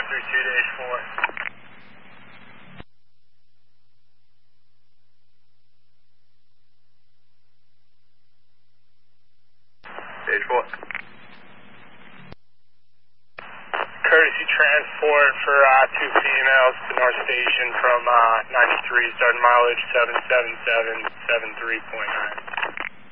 532-4. Stage 4. Courtesy transport for 2 females to North Station from 93, starting mileage 77773.9.